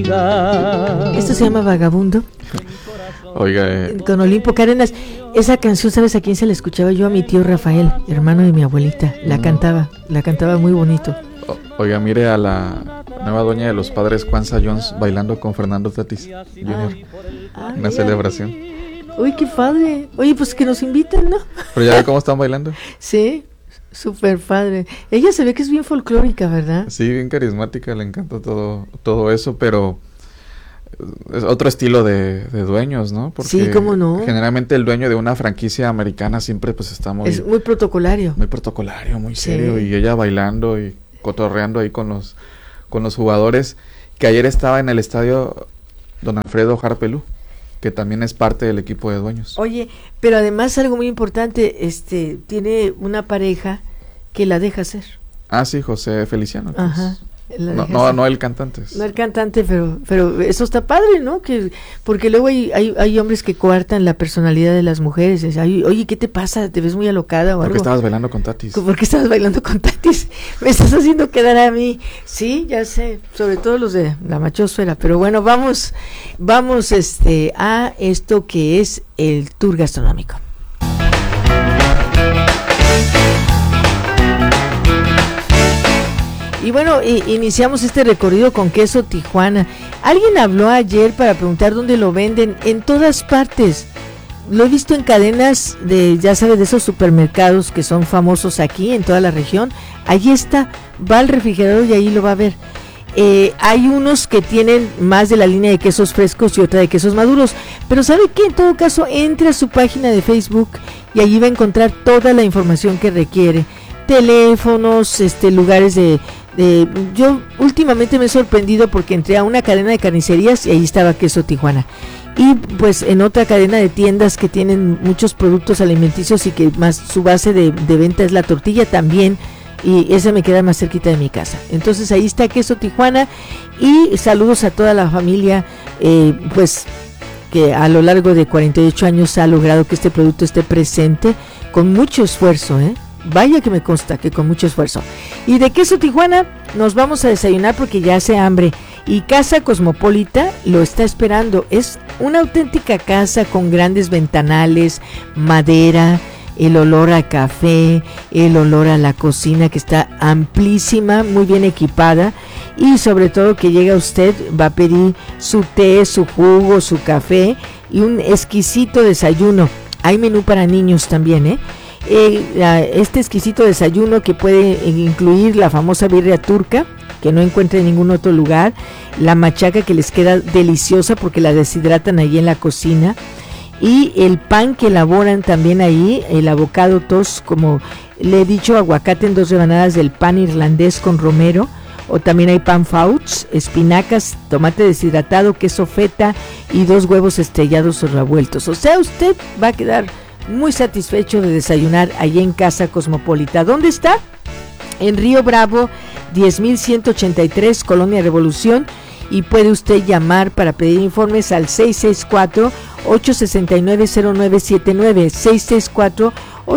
vida. Esto se llama Vagabundo. Oiga, Con Olimpo Cárdenas. Esa canción, ¿sabes a quién se la escuchaba yo? A mi tío Rafael, hermano de mi abuelita. La cantaba muy bonito. Oiga, mire a la nueva dueña de los Padres, Kwanza Jones, bailando con Fernando Tatis Jr. Una celebración. Uy, qué padre. Oye, pues que nos inviten, ¿no? Pero ya ve cómo están bailando. Sí, súper padre. Ella se ve que es bien folclórica, ¿verdad? Sí, bien carismática, le encanta todo eso, pero es otro estilo de dueños, ¿no? Porque sí, cómo no. Generalmente el dueño de una franquicia americana siempre pues está es muy protocolario. Muy protocolario, muy serio, y ella bailando y cotorreando ahí con los jugadores, que ayer estaba en el estadio Don Alfredo Harpelú, que también es parte del equipo de dueños. Oye, pero además algo muy importante, tiene una pareja que la deja hacer. Ah, sí, José Feliciano. Pues. Ajá. No el cantante. No el cantante, pero eso está padre, ¿no? Porque luego hay hombres que coartan la personalidad de las mujeres. Oye, ¿qué te pasa? ¿Te ves muy alocada o algo? ¿Por qué estabas bailando con Tatis? ¿Por qué estabas bailando con Tatis? Me estás haciendo quedar a mí. Sí, ya sé, sobre todo los de la machosfera. Pero bueno, vamos a esto que es el tour gastronómico. Y bueno, iniciamos este recorrido con queso Tijuana. Alguien habló ayer para preguntar dónde lo venden. En todas partes. Lo he visto en cadenas ya sabes, de esos supermercados que son famosos aquí en toda la región. Allí está, va al refrigerador y ahí lo va a ver. Hay unos que tienen más de la línea de quesos frescos y otra de quesos maduros. Pero ¿sabe qué? En todo caso, entre a su página de Facebook y allí va a encontrar toda la información que requiere. Teléfonos, lugares yo últimamente me he sorprendido porque entré a una cadena de carnicerías y ahí estaba queso Tijuana. Y pues en otra cadena de tiendas que tienen muchos productos alimenticios y que más su base de venta es la tortilla también, y esa me queda más cerquita de mi casa. Entonces ahí está queso Tijuana, y saludos a toda la familia, pues que a lo largo de 48 años ha logrado que este producto esté presente con mucho esfuerzo, Vaya que me consta que con mucho esfuerzo. Y de queso Tijuana nos vamos a desayunar porque ya hace hambre. Y Casa Cosmopolita lo está esperando. Es una auténtica casa con grandes ventanales, madera, el olor a café, el olor a la cocina que está amplísima, muy bien equipada. Y sobre todo que llega usted, va a pedir su té, su jugo, su café y un exquisito desayuno. Hay menú para niños también, este exquisito desayuno que puede incluir la famosa birria turca, que no encuentra en ningún otro lugar, la machaca que les queda deliciosa porque la deshidratan ahí en la cocina, y el pan que elaboran también ahí, el avocado toast, como le he dicho, aguacate en 2 rebanadas del pan irlandés con romero, o también hay pan fauch, espinacas, tomate deshidratado, queso feta y 2 huevos estrellados o revueltos. O sea, usted va a quedar muy satisfecho de desayunar allí en Casa Cosmopolita. ¿Dónde está? En Río Bravo, 10.183, Colonia Revolución, y puede usted llamar para pedir informes al 664-869-0979,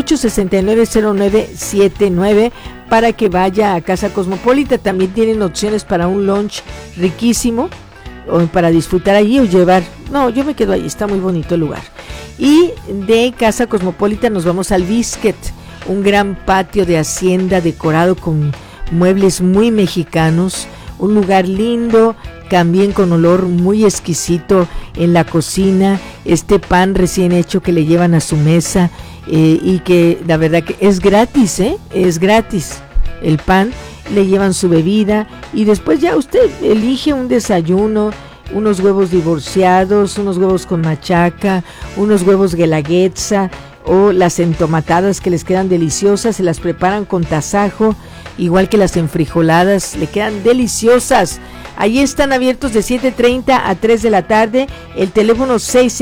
664-869-0979, para que vaya a Casa Cosmopolita. También tienen opciones para un lunch riquísimo, o para disfrutar allí o llevar. No, yo me quedo ahí, está muy bonito el lugar. Y de Casa Cosmopolita nos vamos al Biscuit, un gran patio de hacienda decorado con muebles muy mexicanos, un lugar lindo, también con olor muy exquisito en la cocina, este pan recién hecho que le llevan a su mesa, y que la verdad que es gratis, es gratis el pan. Le llevan su bebida y después ya usted elige un desayuno, unos huevos divorciados, unos huevos con machaca, unos huevos guelaguetza o las entomatadas que les quedan deliciosas. Se las preparan con tasajo, igual que las enfrijoladas, le quedan deliciosas. Allí están abiertos de 7:30 a 3 de la tarde, el teléfono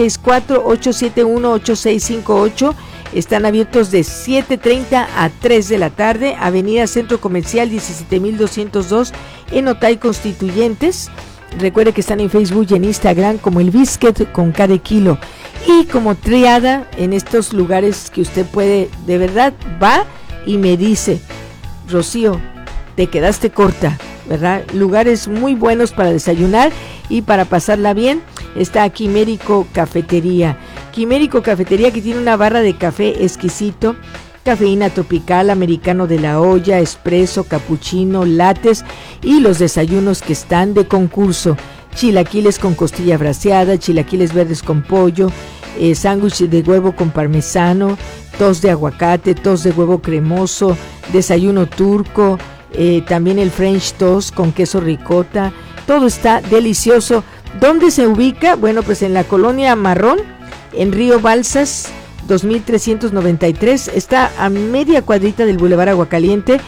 664-871-8658. Están abiertos de 7:30 a 3 de la tarde, Avenida Centro Comercial 17.202 en Otay Constituyentes. Recuerde que están en Facebook y en Instagram como el Biscuit con cada kilo. Y como triada en estos lugares que usted puede, de verdad, va y me dice: Rocío, te quedaste corta. ¿verdad? Lugares muy buenos para desayunar y para pasarla bien. Está Quimérico Cafetería. Quimérico Cafetería, que tiene una barra de café exquisito, cafeína tropical, americano de la olla, espresso, capuchino, lates y los desayunos que están de concurso. Chilaquiles con costilla braseada, chilaquiles verdes con pollo, sándwich de huevo con parmesano, toast de aguacate, toast de huevo cremoso, desayuno turco, también el French toast con queso ricota. Todo está delicioso. ¿Dónde se ubica? Bueno, pues en la colonia Marrón, en Río Balsas, 2393. Está a media cuadrita del Boulevard Aguacaliente,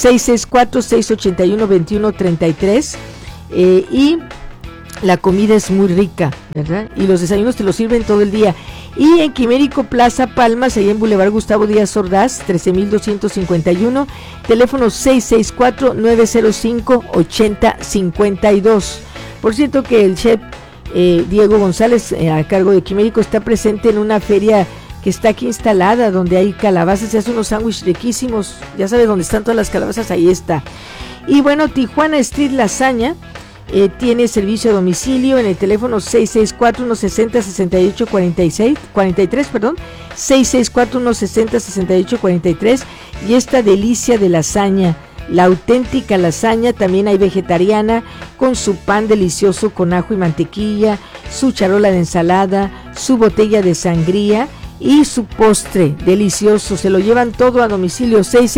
664-681-2133. Y la comida es muy rica, ¿verdad? Y los desayunos te los sirven todo el día. Y en Quimérico Plaza Palmas, ahí en Boulevard Gustavo Díaz Ordaz, 13251, teléfono 664-905-8052. Por cierto que el chef Diego González, a cargo de Quimérico, está presente en una feria que está aquí instalada, donde hay calabazas, y hace unos sándwiches riquísimos. Ya sabes dónde están todas las calabazas, ahí está. Y bueno, Tijuana Street Lasaña tiene servicio a domicilio en el teléfono 664-160-6843, 664-160-6843, y esta delicia de lasaña, la auténtica lasaña, también hay vegetariana, con su pan delicioso con ajo y mantequilla, su charola de ensalada, su botella de sangría y su postre delicioso. Se lo llevan todo a domicilio.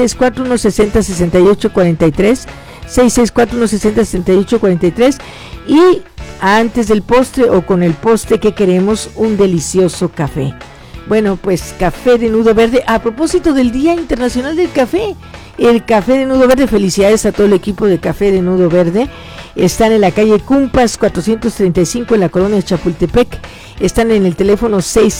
664-160-6843, 664-160-6843. Y antes del postre o con el postre, que queremos un delicioso café. Bueno, pues café de Nudo Verde. A propósito del Día Internacional del Café, el café de Nudo Verde, felicidades a todo el equipo de Café de Nudo Verde. Están en la calle Cumpas 435 en la colonia Chapultepec. Están en el teléfono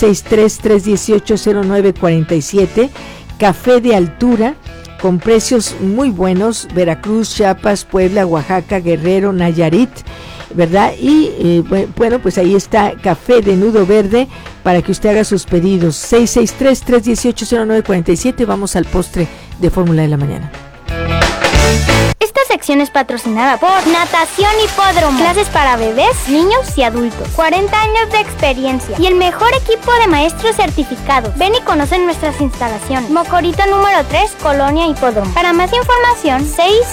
663-318-0947. Café de altura con precios muy buenos: Veracruz, Chiapas, Puebla, Oaxaca, Guerrero, Nayarit, ¿verdad? Y bueno, pues ahí está Café de Nudo Verde para que usted haga sus pedidos. 663-318-0947. Vamos al postre de Fórmula de la Mañana. Esta sección es patrocinada por Natación Hipódromo. Clases para bebés, niños y adultos. 40 años de experiencia y el mejor equipo de maestros certificados. Ven y conoce nuestras instalaciones. Mocorito número 3, Colonia Hipódromo. Para más información,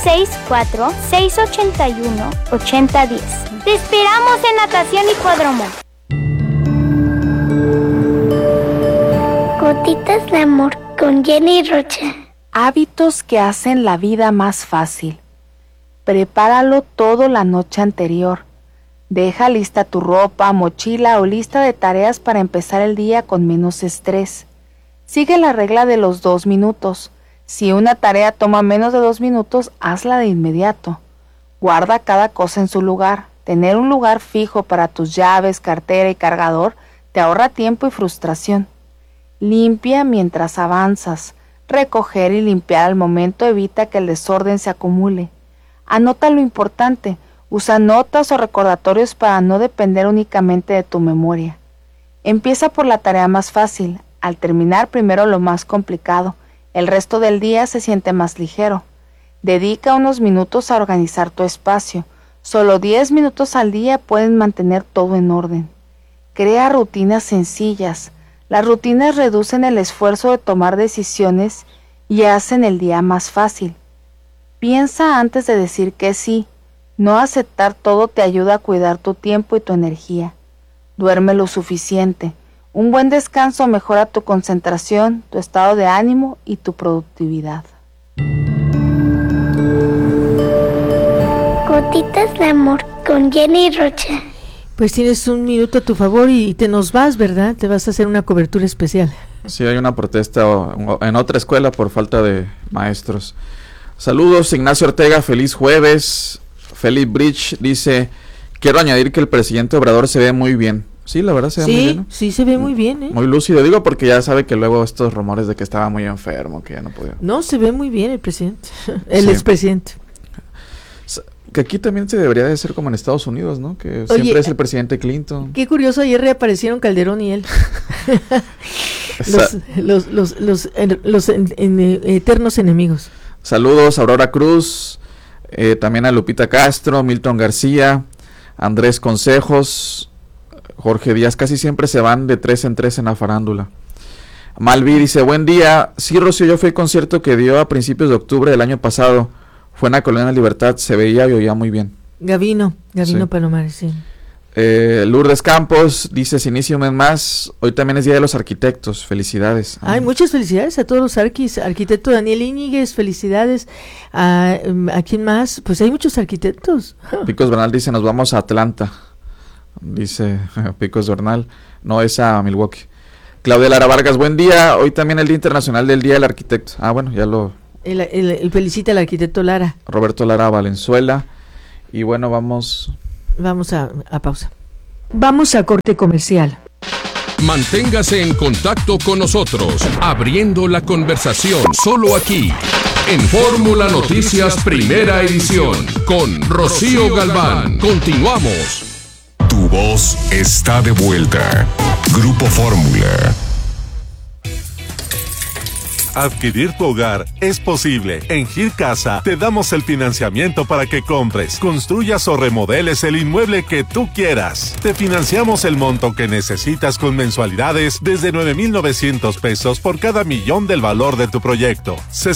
664-681-8010. Te esperamos en Natación Hipódromo. Gotitas de amor con Jenny Rocha. Hábitos que hacen la vida más fácil. Prepáralo todo la noche anterior. Deja lista tu ropa, mochila o lista de tareas para empezar el día con menos estrés. Sigue la regla de los 2 minutos. Si una tarea toma menos de 2 minutos, hazla de inmediato. Guarda cada cosa en su lugar. Tener un lugar fijo para tus llaves, cartera y cargador te ahorra tiempo y frustración. Limpia mientras avanzas. Recoger y limpiar al momento evita que el desorden se acumule. Anota lo importante. Usa notas o recordatorios para no depender únicamente de tu memoria. Empieza por la tarea más fácil. Al terminar primero lo más complicado. El resto del día se siente más ligero. Dedica unos minutos a organizar tu espacio. Solo 10 minutos al día pueden mantener todo en orden. Crea rutinas sencillas. Las rutinas reducen el esfuerzo de tomar decisiones y hacen el día más fácil. Piensa antes de decir que sí. No aceptar todo te ayuda a cuidar tu tiempo y tu energía. Duerme lo suficiente. Un buen descanso mejora tu concentración, tu estado de ánimo y tu productividad. Gotitas de amor con Jenny Rocha. Pues tienes un minuto a tu favor y te nos vas, ¿verdad? Te vas a hacer una cobertura especial. Sí, hay una protesta en otra escuela por falta de maestros. Saludos, Ignacio Ortega, feliz jueves. Felipe Bridge dice, quiero añadir que el presidente Obrador se ve muy bien. Sí, la verdad se ve muy bien, ¿no? Sí, se ve muy bien, ¿eh? Muy lúcido, digo, porque ya sabe que luego estos rumores de que estaba muy enfermo, que ya no podía. No, se ve muy bien el presidente, el expresidente. Que aquí también se debería de ser como en Estados Unidos, ¿no? Que siempre es el presidente Clinton. Qué curioso, ayer reaparecieron Calderón y él. los eternos enemigos. Saludos, Aurora Cruz. También a Lupita Castro, Milton García, Andrés Consejos, Jorge Díaz. Casi siempre se van de 3 en 3 en la farándula. Malvi dice, buen día. Sí, Rocío, yo fui al concierto que dio a principios de octubre del año pasado. Fue en la Colonia Libertad, se veía y oía muy bien. Gavino sí. Palomares, sí. Lourdes Campos dice, se inicia un mes más. Hoy también es Día de los Arquitectos. Felicidades. Ay, muchas felicidades a todos los arquitectos. Daniel Íñiguez, felicidades. ¿A quién más? Pues hay muchos arquitectos. Picos Bernal dice, nos vamos a Atlanta. Dice Picos Bernal. No, es a Milwaukee. Claudia Lara Vargas, buen día. Hoy también el Día Internacional del Día del Arquitecto. Bueno, ya lo... El felicita al arquitecto Lara. Roberto Lara Valenzuela. Y bueno, vamos a pausa. Vamos a corte comercial. Manténgase en contacto con nosotros, abriendo la conversación, solo aquí, en Fórmula Noticias Primera Edición, con Rocío Galván. Continuamos. Tu voz está de vuelta. Grupo Fórmula. Adquirir tu hogar es posible. En GIR Casa te damos el financiamiento para que compres, construyas o remodeles el inmueble que tú quieras. Te financiamos el monto que necesitas con mensualidades desde 9,900 pesos por cada millón del valor de tu proyecto.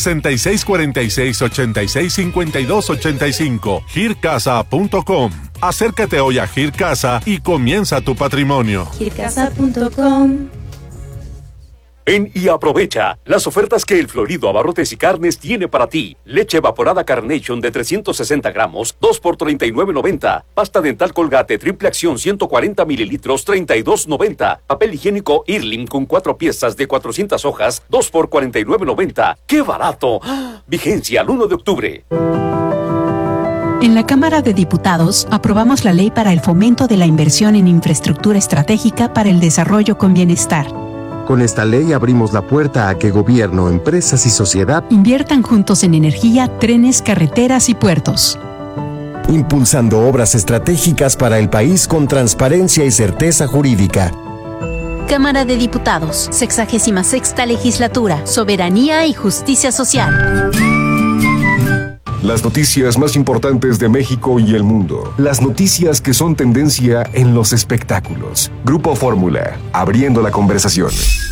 6646-865285. GIRCasa.com. Acércate hoy a GIR Casa y comienza tu patrimonio. GIRCasa.com. Ven y aprovecha las ofertas que el Florido Abarrotes y Carnes tiene para ti. Leche evaporada Carnation de 360 gramos, 2 por $39.90. Pasta dental Colgate triple acción 140 mililitros, $32.90. Papel higiénico Irling con 4 piezas de 400 hojas, 2 por $49.90. ¡Qué barato! Vigencia al 1 de octubre. En la Cámara de Diputados aprobamos la ley para el fomento de la inversión en infraestructura estratégica para el desarrollo con bienestar. Con esta ley abrimos la puerta a que gobierno, empresas y sociedad inviertan juntos en energía, trenes, carreteras y puertos. Impulsando obras estratégicas para el país con transparencia y certeza jurídica. Cámara de Diputados, 66ª Legislatura, Soberanía y Justicia Social. Las noticias más importantes de México y el mundo. Las noticias que son tendencia en los espectáculos. Grupo Fórmula, abriendo la conversación.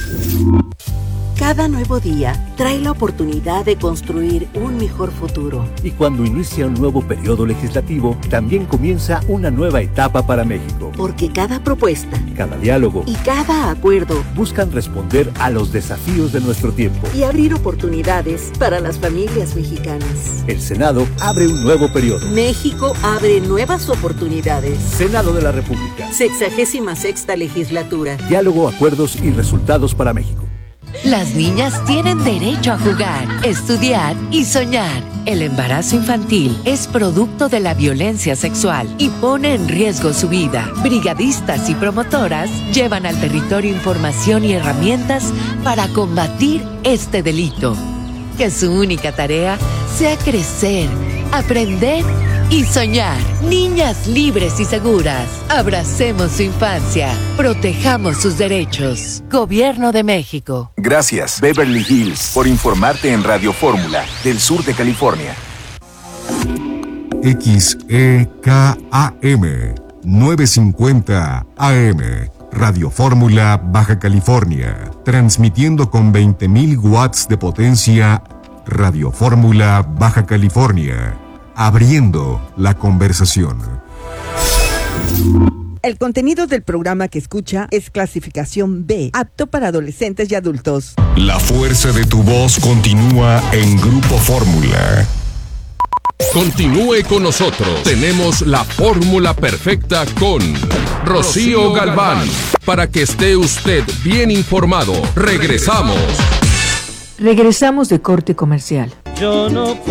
Cada nuevo día trae la oportunidad de construir un mejor futuro. Y cuando inicia un nuevo periodo legislativo, también comienza una nueva etapa para México. Porque cada propuesta, cada diálogo y cada acuerdo buscan responder a los desafíos de nuestro tiempo y abrir oportunidades para las familias mexicanas. El Senado abre un nuevo periodo. México abre nuevas oportunidades. Senado de la República. 66ª Legislatura. Diálogo, acuerdos y resultados para México. Las niñas tienen derecho a jugar, estudiar y soñar. El embarazo infantil es producto de la violencia sexual y pone en riesgo su vida. Brigadistas y promotoras llevan al territorio información y herramientas para combatir este delito. Que su única tarea sea crecer, aprender y soñar. Niñas libres y seguras. Abracemos su infancia. Protejamos sus derechos. Gobierno de México. Gracias, Beverly Hills, por informarte en Radio Fórmula, del sur de California. XEKAM 950 AM. Radio Fórmula, Baja California. Transmitiendo con 20,000 watts de potencia. Radio Fórmula, Baja California. Abriendo la conversación. El contenido del programa que escucha es clasificación B, apto para adolescentes y adultos. La fuerza de tu voz continúa en Grupo Fórmula. Continúe con nosotros. Tenemos la fórmula perfecta con Rocío Galván. Para que esté usted bien informado. Regresamos. Regresamos de corte comercial. Yo no